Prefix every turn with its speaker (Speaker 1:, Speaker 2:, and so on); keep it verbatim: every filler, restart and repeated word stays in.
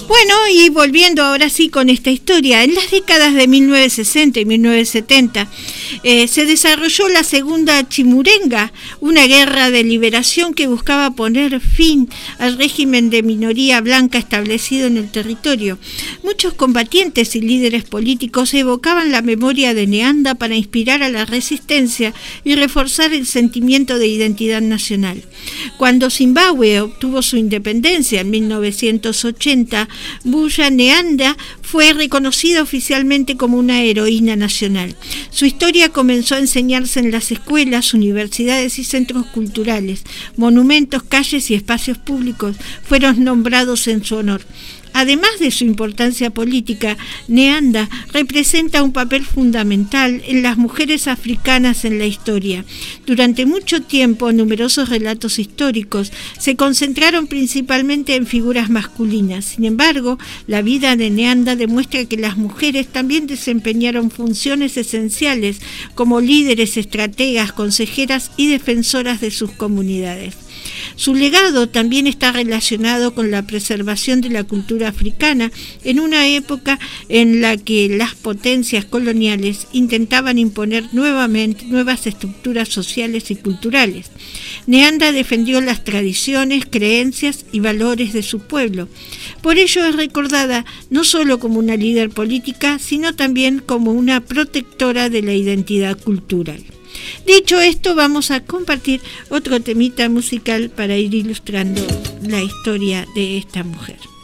Speaker 1: Bueno, y volviendo ahora sí con esta historia, en las décadas de mil novecientos sesenta y mil novecientos setenta eh, se desarrolló la Segunda Chimurenga, una guerra de liberación que buscaba poner fin al régimen de minoría blanca establecido en el territorio. Muchos combatientes y líderes políticos evocaban la memoria de Neanda para inspirar a la resistencia y reforzar el sentimiento de identidad nacional. Cuando Zimbabue obtuvo su independencia en mil novecientos ochenta, Buya Neanda fue reconocida oficialmente como una heroína nacional. Su historia comenzó a enseñarse en las escuelas, universidades y centros culturales. Monumentos, calles y espacios públicos fueron nombrados en su honor. Además de su importancia política, Neanda representa un papel fundamental en las mujeres africanas en la historia. Durante mucho tiempo, numerosos relatos históricos se concentraron principalmente en figuras masculinas. Sin embargo, la vida de Neanda demuestra que las mujeres también desempeñaron funciones esenciales como líderes, estrategas, consejeras y defensoras de sus comunidades. Su legado también está relacionado con la preservación de la cultura africana en una época en la que las potencias coloniales intentaban imponer nuevamente nuevas estructuras sociales y culturales. Neanda defendió las tradiciones, creencias y valores de su pueblo. Por ello es recordada no solo como una líder política, sino también como una protectora de la identidad cultural. Dicho esto, vamos a compartir otro temita musical para ir ilustrando la historia de esta mujer.